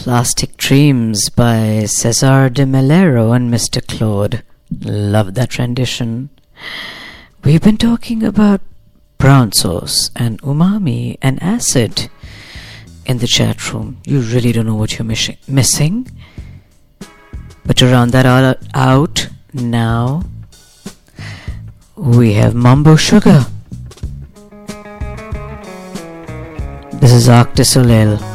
Plastic Dreams by Cesar de Melero and Mr. Claude. Love that rendition. We've been talking about brown sauce and umami and acid in the chat room. You really don't know what you're missing. But to round that all out, now we have Mambo Sugar. This is Arc de Soleil.